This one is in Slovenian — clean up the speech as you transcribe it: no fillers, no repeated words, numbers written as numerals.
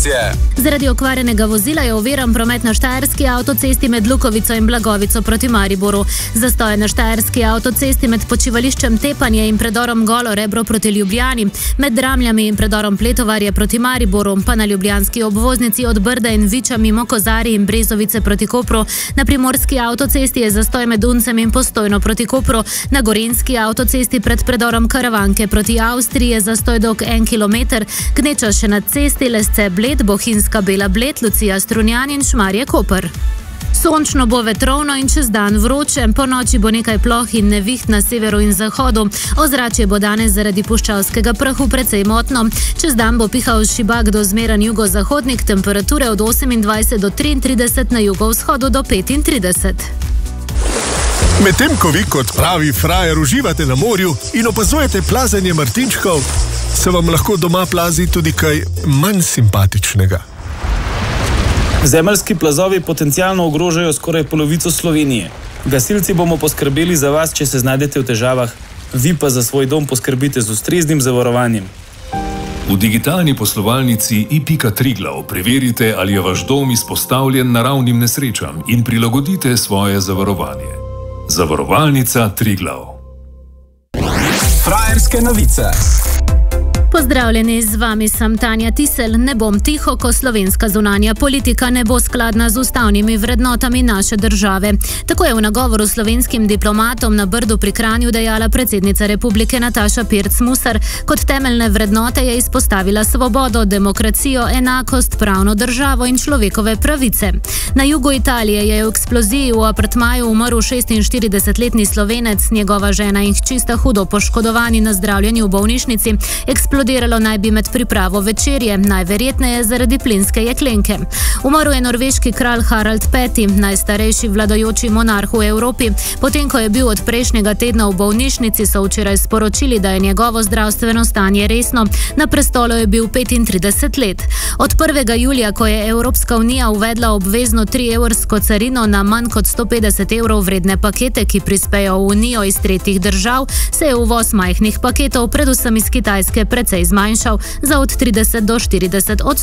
informacije. Zaradi okvarjenega vozila je oviran promet na štajerski avtocesti med Lukovico in Blagovico proti Mariboru. Zastoj na štajerski avtocesti med počivališčem Tepanje in predorom Golo Rebro proti Ljubljani, med Dramljami in predorom Pletovarje proti Mariboru, pa na ljubljanski obvoznici od Brda in Viča mimo Kozarij in Brezovice proti Kopru. Na primorski avtocesti je zastoj med Uncem in Postojno proti Kopru. Na gorenjski avtocesti pred predorom Karavanke proti Avstriji je zastoj dolg 1 kilometer. Gneča še na cesti Lesce Bled, Bohinjska Bela Bled, Lucija Strunjan in Šmarje Koper. Sončno bo, vetrovno in čez dan vroče, po noči bo nekaj ploh in neviht na severu in zahodu. Ozračje bo danes zaradi puščavskega prahu precej motno. Čez dan bo pihal šibak do zmeren jugozahodnik, temperature od 28 do 33, na jugovzhodu do 35. Medtem ko vi kot pravi frajer uživate na morju in opazujete plazenje martinčkov, se vam lahko doma plazi tudi kaj manj simpatičnega. Zemeljski plazovi potencialno ogrožajo skoraj polovico Slovenije. Gasilci bomo poskrbeli za vas, če se znajdete v težavah, vi pa za svoj dom poskrbite z ustreznim zavarovanjem. V digitalni poslovalnici i.triglav preverite, ali je vaš dom izpostavljen naravnim nesrečam in prilagodite svoje zavarovanje. Zavarovalnica Triglav. Frajerske novice. Pozdravljeni, z vami sem Tanja Tisel. Ne bom tiho, ko slovenska zunanja politika ne bo skladna z ustavnimi vrednotami naše države. Tako je v nagovoru slovenskim diplomatom na Brdu pri Kranju dejala predsednica republike Nataša Pirc Musar. Kot temeljne vrednote je izpostavila svobodo, demokracijo, enakost, pravno državo in človekove pravice. Na jugu Italije je v eksploziji v apartmaju umrl 46-letni Slovenec, njegova žena in hči sta hudo poškodovani na zdravljenju v bolnišnici. Eksplodiralo naj bi med pripravo večerje, najverjetneje zaradi plinske jeklenke. Umrl je norveški kralj Harald V, najstarejši vladajoči monarh v Evropi. Potem, ko je bil od prejšnjega tedna v bolnišnici, so včeraj sporočili, da je njegovo zdravstveno stanje resno. Na prestolu je bil 35 let. Od 1. julija, ko je Evropska unija uvedla obvezno 3-evrsko carino na manj kot 150 evrov vredne pakete, ki prispejo v unijo iz tretjih držav, se je uvoz majhnih paketov, predvsem iz Kitajske, precej zmanjšal za od 30 do 40%.